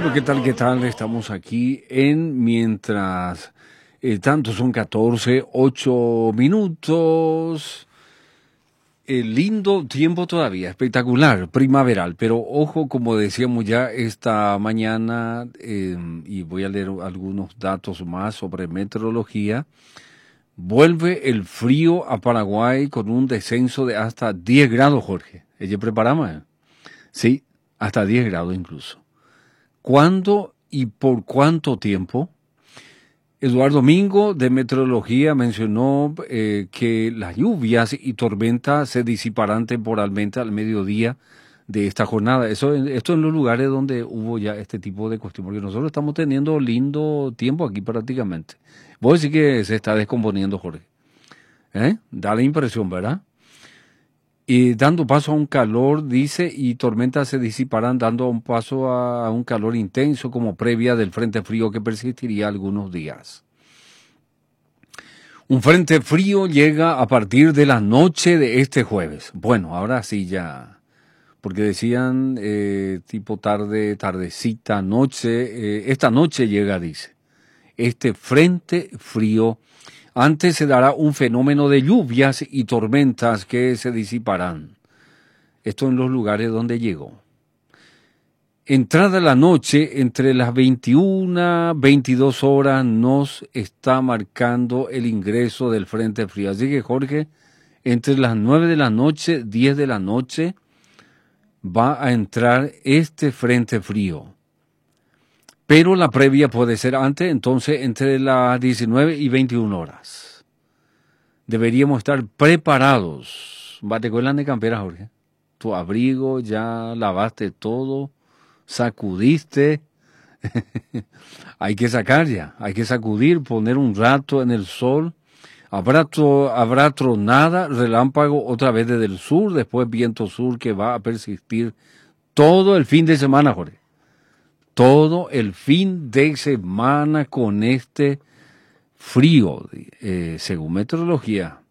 Bueno, ¿qué tal? ¿Qué tal? Estamos aquí en Mientras tanto son 8 minutos. Lindo tiempo todavía, espectacular, primaveral. Pero ojo, como decíamos ya esta mañana, y voy a leer algunos datos más sobre meteorología. Vuelve el frío a Paraguay con un descenso de hasta 10 grados, Jorge. ¿Ella preparamos? Sí, hasta 10 grados incluso. ¿Cuándo y por cuánto tiempo? Eduardo Mingo de Meteorología mencionó que las lluvias y tormentas se disiparán temporalmente al mediodía de esta jornada. Esto en los lugares donde hubo ya este tipo de cuestión, porque nosotros estamos teniendo lindo tiempo aquí prácticamente. Vos decís que se está descomponiendo, Jorge. Da la impresión, ¿verdad? Y dando paso a un calor, dice, y tormentas se disiparán dando un paso a un calor intenso como previa del frente frío que persistiría algunos días. Un frente frío llega a partir de la noche de este jueves. Bueno, ahora sí ya, porque decían tipo tarde, tardecita, noche, esta noche llega, dice, este frente frío. Antes se dará un fenómeno de lluvias y tormentas que se disiparán. Esto en los lugares donde llegó. Entrada la noche, entre las 21, 22 horas, nos está marcando el ingreso del frente frío. Así que, Jorge, entre las 9 de la noche, 10 de la noche, va a entrar este frente frío. Pero la previa puede ser antes, entonces entre las 19 y 21 horas. Deberíamos estar preparados. Batecuelas de campera, Jorge. Tu abrigo, ya lavaste todo, sacudiste. Hay que sacar ya, hay que sacudir, poner un rato en el sol. Habrá tronada, relámpago otra vez desde el sur, después viento sur que va a persistir todo el fin de semana, Jorge. Todo el fin de semana con este frío, según meteorología.